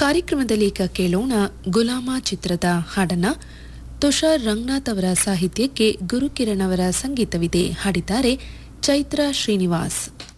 ಕಾರ್ಯಕ್ರಮದಲ್ಲಿ ಈಗ ಕೇಳೋಣ ಗುಲಾಮ ಚಿತ್ರದ ಹಾಡನ್ನ. ತುಷಾರ್ ರಂಗನಾಥ್ ಅವರ ಸಾಹಿತ್ಯಕ್ಕೆ ಗುರುಕಿರಣ್ ಅವರ ಸಂಗೀತವಿದೆ. ಹಾಡಿದ್ದಾರೆ ಚೈತ್ರ ಶ್ರೀನಿವಾಸ್.